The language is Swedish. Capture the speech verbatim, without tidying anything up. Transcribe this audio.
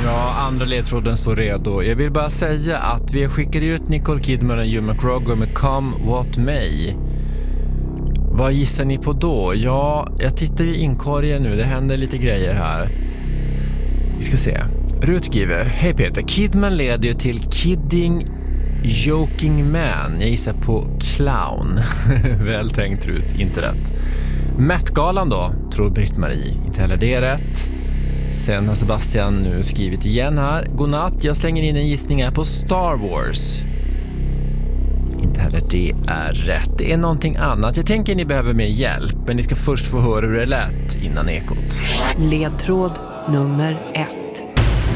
Ja, andra ledtråden står redo. Jag vill bara säga att vi skickade ut Nicole Kidman och Hugh McGregor med Come What May. Vad gissar ni på då? Ja, jag tittar i inkorgen nu. Det händer lite grejer här. Vi ska se. Rut skriver: hej Peter, Kidman leder ju till Kidding Joking Man. Jag gissar på Clown. Väl tänkt Rut, inte rätt. Met-galan då, tror Britt-Marie. Inte heller det är rätt. Sen har Sebastian nu skrivit igen här. Godnatt, jag slänger in en gissning här på Star Wars. Inte heller det är rätt. Det är någonting annat. Jag tänker ni behöver mer hjälp, men ni ska först få höra hur det lät innan ekot. Ledtråd nummer ett.